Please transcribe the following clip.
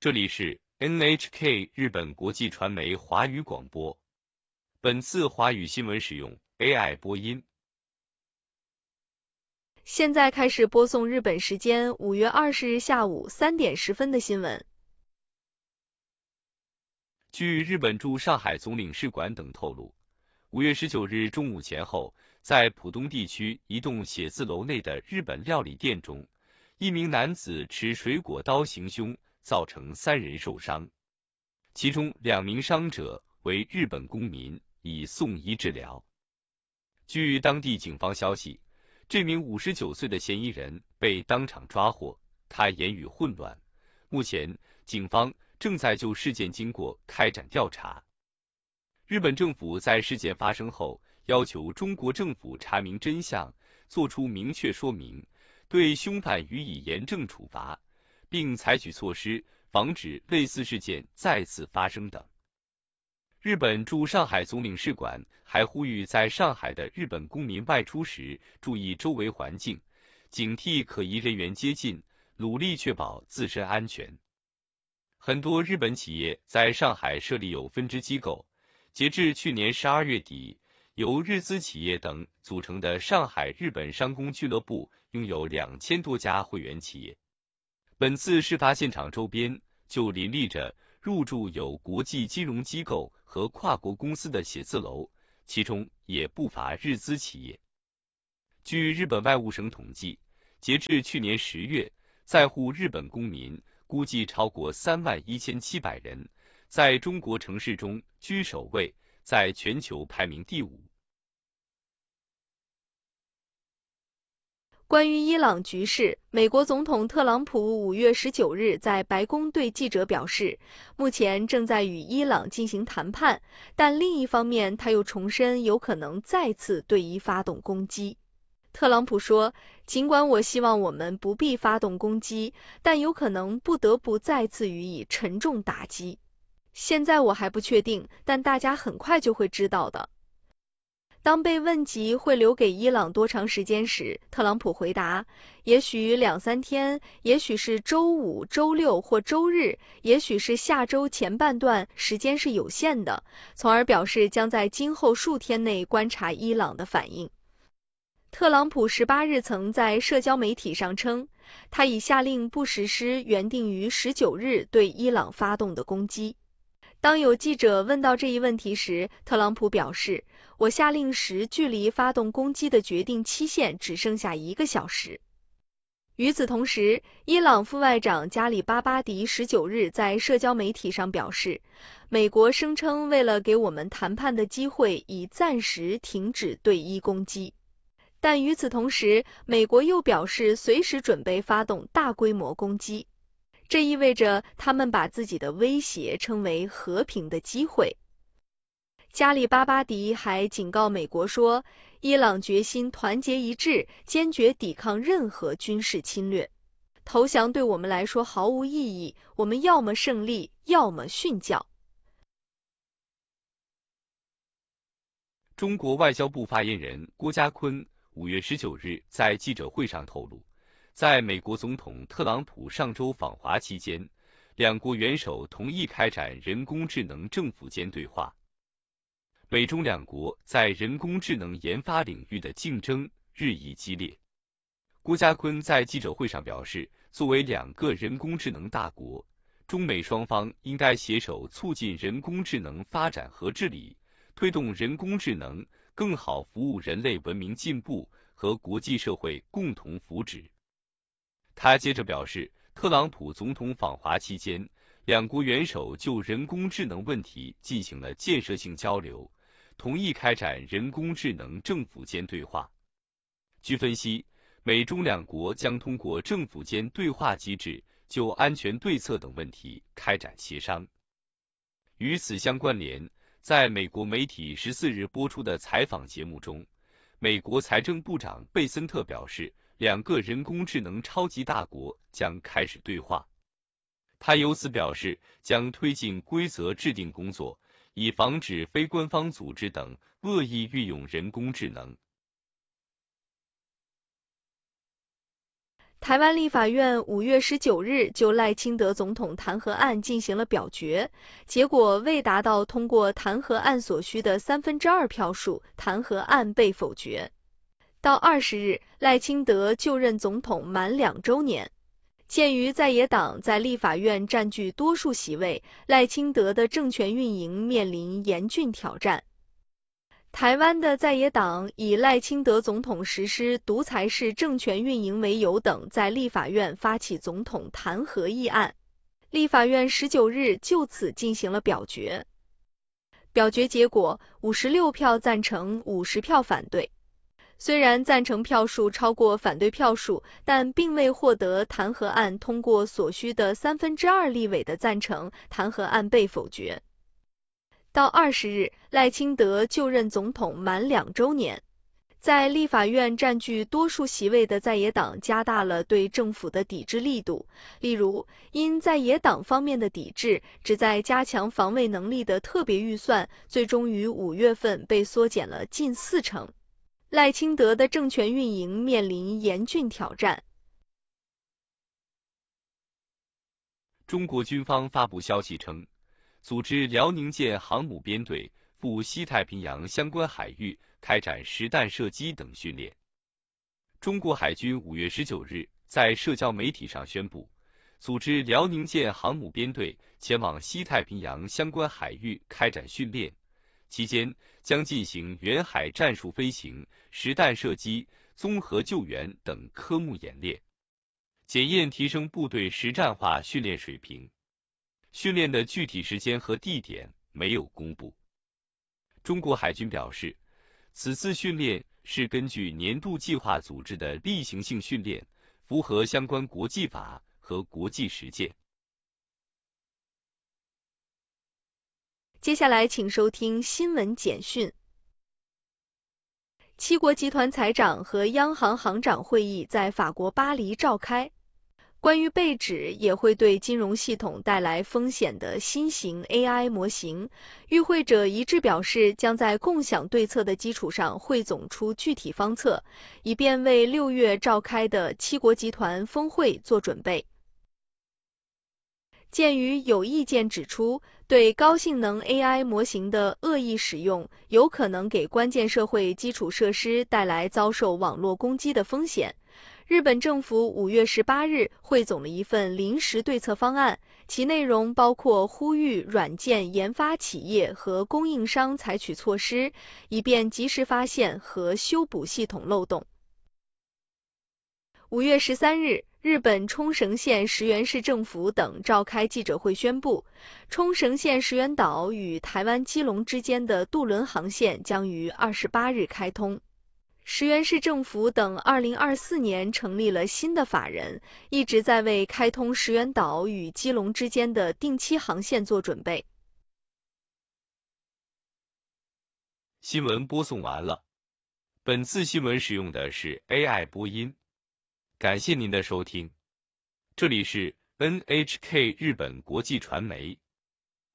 这里是 NHK 日本国际传媒华语广播。本次华语新闻使用 AI 播音。 现在开始播送日本时间5月20日下午3点10分的新闻。 据日本驻上海总领事馆等透露，5月19日中午前后，在浦东地区一栋写字楼内的日本料理店中，一名男子持水果刀行凶，造成3人受伤，其中2名伤者为日本公民，已送医治疗。据当地警方消息，这名59岁的嫌疑人被当场抓获，他言语混乱。目前，警方正在就事件经过开展调查。日本政府在事件发生后，要求中国政府查明真相，作出明确说明，对凶犯予以严正处罚，并采取措施防止类似事件再次发生等。日本驻上海总领事馆还呼吁在上海的日本公民外出时注意周围环境，警惕可疑人员接近，努力确保自身安全。很多日本企业在上海设立有分支机构，截至去年12月底，由日资企业等组成的上海日本商工俱乐部拥有2000多家会员企业。本次事发现场周边就林立着入驻有国际金融机构和跨国公司的写字楼，其中也不乏日资企业。据日本外务省统计，截至去年10月，在沪日本公民估计超过31700人，在中国城市中居首位，在全球排名第5。 关于伊朗局势，美国总统特朗普5月19日在白宫对记者表示，目前正在与伊朗进行谈判，但另一方面他又重申有可能再次对伊发动攻击。特朗普说，尽管我希望我们不必发动攻击，但有可能不得不再次予以沉重打击。现在我还不确定，但大家很快就会知道的。当被问及会留给伊朗多长时间时，特朗普回答，也许2-3天，也许是周5、周6或周日，也许是下周前半段，时间是有限的，从而表示将在今后数天内观察伊朗的反应。特朗普18日曾在社交媒体上称，他已下令不实施原定于19日对伊朗发动的攻击。当有记者问到这一问题时，特朗普表示，我下令时距离发动攻击的决定期限只剩下1个小时。与此同时，伊朗副外长加里巴巴迪19日在社交媒体上表示，美国声称为了给我们谈判的机会，已暂时停止对伊攻击。但与此同时，美国又表示随时准备发动大规模攻击。这意味着他们把自己的威胁称为和平的机会。加里巴巴迪还警告美国说，伊朗决心团结一致，坚决抵抗任何军事侵略。投降对我们来说毫无意义，我们要么胜利，要么殉教。 中国外交部发言人郭家坤5月19日在记者会上透露，在美国总统特朗普上周访华期间，两国元首同意开展人工智能政府间对话。美中两国在人工智能研发领域的竞争日益激烈。郭家坤在记者会上表示，作为2个人工智能大国，中美双方应该携手促进人工智能发展和治理，推动人工智能更好服务人类文明进步和国际社会共同福祉。他接着表示，特朗普总统访华期间，两国元首就人工智能问题进行了建设性交流，同意开展人工智能政府间对话。据分析，美中两国将通过政府间对话机制就安全对策等问题开展协商。与此相关联，在美国媒体14日播出的采访节目中，美国财政部长贝森特表示，2个人工智能超级大国将开始对话。他由此表示，将推进规则制定工作，以防止非官方组织等恶意运用人工智能。 台湾立法院5月19日就赖清德总统弹劾案进行了表决，结果未达到通过弹劾案所需的2/3票数，弹劾案被否决。到20日，赖清德就任总统满2周年。鉴于在野党在立法院占据多数席位，赖清德的政权运营面临严峻挑战。台湾的在野党以赖清德总统实施独裁式政权运营为由等，在立法院发起总统弹劾议案。立法院19日就此进行了表决。表决结果56票赞成，50票反对。虽然赞成票数超过反对票数，但并未获得弹劾案通过所需的2/3立委的赞成，弹劾案被否决。到20日，赖清德就任总统满2周年。在立法院占据多数席位的在野党加大了对政府的抵制力度，例如，因在野党方面的抵制，旨在加强防卫能力的特别预算，最终于5月份被缩减了近40%。赖清德的政权运营面临严峻挑战。 中国军方发布消息称，组织辽宁舰航母编队赴西太平洋相关海域开展实弹射击等训练。中国海军5月19日在社交媒体上宣布，组织辽宁舰航母编队前往西太平洋相关海域开展训练，期间将进行远海战术飞行、实弹射击、综合救援等科目演练，检验提升部队实战化训练水平。训练的具体时间和地点没有公布。中国海军表示，此次训练是根据年度计划组织的例行性训练，符合相关国际法和国际实践。 接下来请收听新闻简讯。七国集团财长和央行行长会议在法国巴黎召开。关于被指也会对金融系统带来风险的新型 AI 模型，与会者一致表示将在共享对策的基础上汇总出具体方策，以便为6月召开的七国集团峰会做准备。鉴于有意见指出，对高性能 AI 模型的恶意使用有可能给关键社会基础设施带来遭受网络攻击的风险，日本政府5月18日汇总了一份临时对策方案，其内容包括呼吁软件研发企业和供应商采取措施，以便及时发现和修补系统漏洞。5月13日，日本冲绳县石垣市政府等召开记者会宣布，冲绳县石垣岛与台湾基隆之间的渡轮航线将于28日开通。石垣市政府等2024年成立了新的法人，一直在为开通石垣岛与基隆之间的定期航线做准备。 新闻播送完了。本次新闻使用的是 AI 播音。感谢您的收听，这里是 NHK 日本国际传媒。